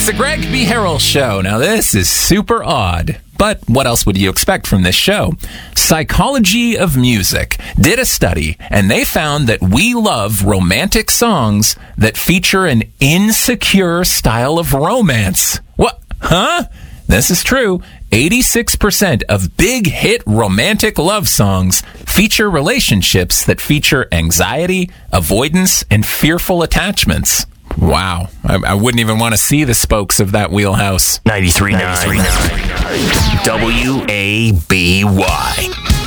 the Greg B. Harrell Show. Now, this is super odd, but what else would you expect from this show? Psychology of Music did a study, and they found that we love romantic songs that feature an insecure style of romance. What? Huh? This is true. 86% of big hit romantic love songs feature relationships that feature anxiety, avoidance, and fearful attachments. Wow. I wouldn't even want to see the spokes of that wheelhouse. 93.9 WABY.